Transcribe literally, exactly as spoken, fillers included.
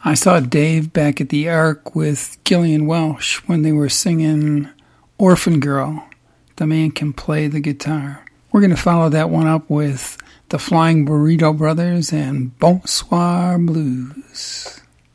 I saw Dave back at the Ark with Gillian Welsh when they were singing Orphan Girl. The man can play the guitar. We're going to follow that one up with the Flying Burrito Brothers and Bonsoir Blues.